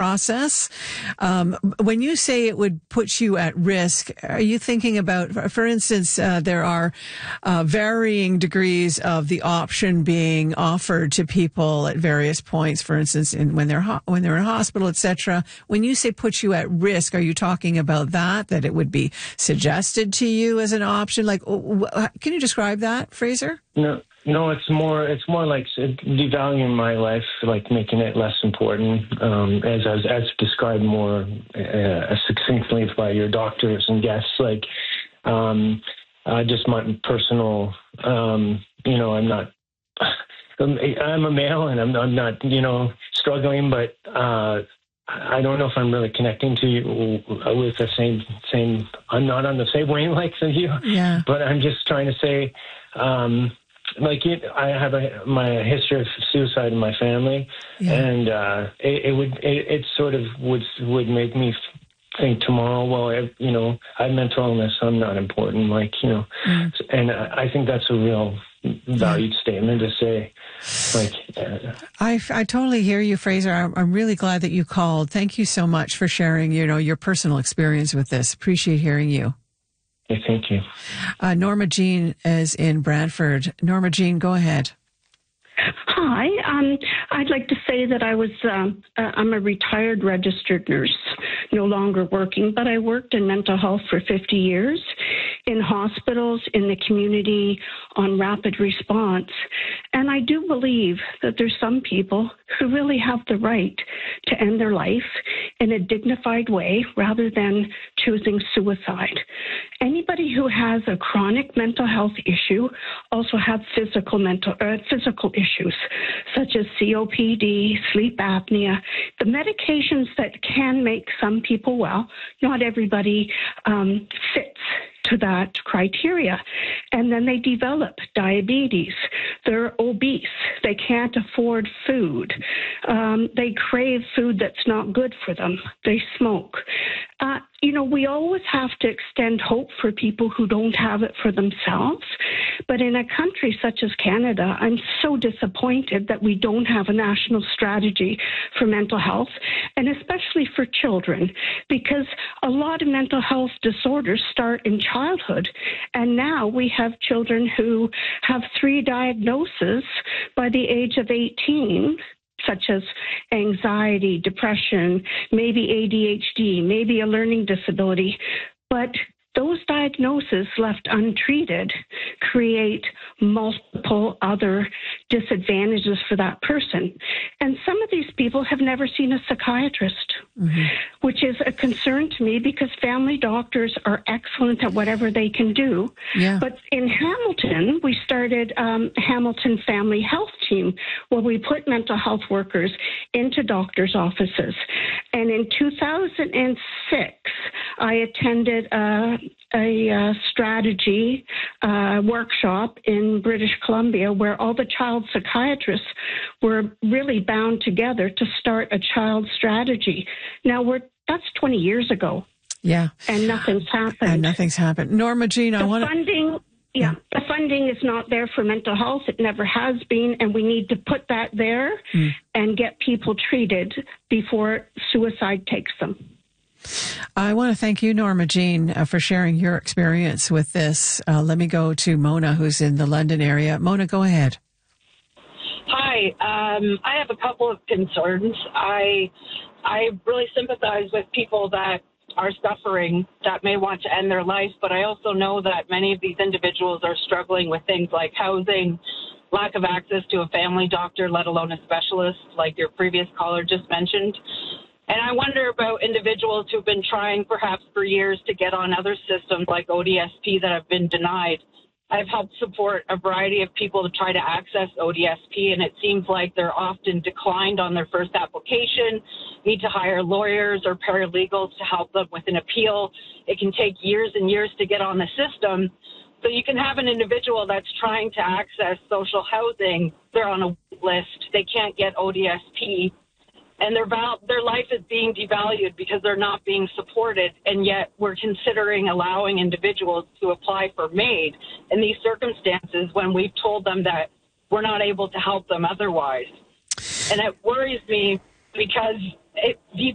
process. When you say it would put you at risk, are you thinking about, for instance, there are varying degrees of the option being offered to people at various points, for instance, when they're in hospital, etc. When you say put you at risk, are you talking about that it would be suggested to you as an option? Like, can you describe that, Fraser? No, it's more like devaluing my life, like making it less important, as described more succinctly by your doctors and guests. Like, just my personal, I'm not. I'm a male, and I'm not, struggling, but I don't know if I'm really connecting to you with the same. I'm not on the same wavelength as you. Yeah. But I'm just trying to say. I have my history of suicide in my family, and it sort of would make me think tomorrow. Well, I have mental illness, so I'm not important. And I think that's a real valued statement to say. I totally hear you, Fraser. I'm really glad that you called. Thank you so much for sharing, your personal experience with this. Appreciate hearing you. Thank you. Norma Jean is in Brantford. Norma Jean, go ahead. Hi. I'd like to say that I'm a retired registered nurse, no longer working, but I worked in mental health for 50 years in hospitals, in the community, on rapid response. And I do believe that there's some people who really have the right to end their life in a dignified way rather than choosing suicide. Anybody who has a chronic mental health issue also have physical issues such as COPD, sleep apnea, the medications that can make some people well. Not everybody fits to that criteria. And then they develop diabetes. They're obese. They can't afford food. They crave food that's not good for them. They smoke. We always have to extend hope for people who don't have it for themselves. But in a country such as Canada, I'm so disappointed that we don't have a national strategy for mental health, and especially for children, because a lot of mental health disorders start in childhood. And now we have children who have 3 diagnoses by the age of 18, such as anxiety, depression, maybe ADHD, maybe a learning disability. But those diagnoses left untreated create multiple other disadvantages for that person. And some of these people have never seen a psychiatrist, which is a concern to me because family doctors are excellent at whatever they can do. Yeah. But in Hamilton, we started Hamilton Family Health Team, where we put mental health workers into doctors' offices. And in 2006, I attended a strategy workshop in British Columbia where all the child psychiatrists were really bound together to start a child strategy. Now, that's 20 years ago. Yeah. And nothing's happened. Norma Jean, the funding is not there for mental health. It never has been, and we need to put that there and get people treated before suicide takes them. I want to thank you, Norma Jean, for sharing your experience with this. Let me go to Mona, who's in the London area. Mona, go ahead. Hi. I have a couple of concerns. I really sympathize with people that are suffering, that may want to end their life, but I also know that many of these individuals are struggling with things like housing, lack of access to a family doctor, let alone a specialist, like your previous caller just mentioned. And I wonder about individuals who've been trying perhaps for years to get on other systems like ODSP that have been denied. I've helped support a variety of people to try to access ODSP, and it seems like they're often declined on their first application, need to hire lawyers or paralegals to help them with an appeal. It can take years and years to get on the system. So you can have an individual that's trying to access social housing. They're on a wait list. They can't get ODSP. And their life is being devalued because they're not being supported, and yet we're considering allowing individuals to apply for MAID in these circumstances when we've told them that we're not able to help them otherwise. And it worries me because